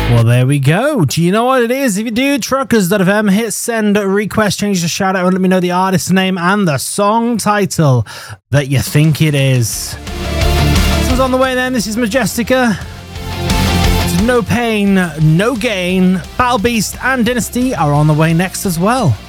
Well, there we go. Do you know what it is? If you do, truckers.fm, hit send, request, change the shout out, and let me know the artist's name and the song title that you think it is. This one's on the way then. This is Majestica. It's No Pain, No Gain. Battle Beast and Dynasty are on the way next as well.